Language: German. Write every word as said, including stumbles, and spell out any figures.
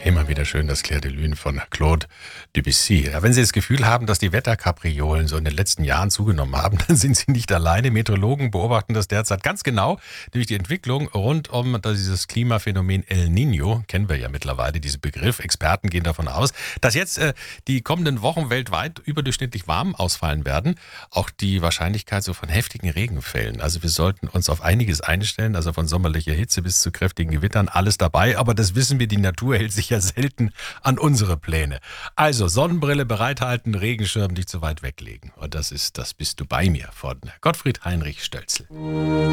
Immer wieder schön das Clair de Lune von Claude Debussy. Ja, wenn Sie das Gefühl haben, dass die Wetterkapriolen so in den letzten Jahren zugenommen haben, dann sind Sie nicht alleine. Meteorologen beobachten das derzeit ganz genau durch die Entwicklung rund um dieses Klimaphänomen El Niño. Kennen wir ja mittlerweile diesen Begriff. Experten gehen davon aus, dass jetzt äh, die kommenden Wochen weltweit überdurchschnittlich warm ausfallen werden. Auch die Wahrscheinlichkeit so von heftigen Regenfällen. Also wir sollten uns auf einiges einstellen, also von sommerlicher Hitze bis zu kräftigen Gewittern, alles dabei. Aber das wissen wir, die Natur hält sich ja selten an unsere Pläne. Also Sonnenbrille bereithalten, Regenschirm nicht zu weit weglegen. Und das ist Das bist du bei mir von Gottfried Heinrich Stölzl.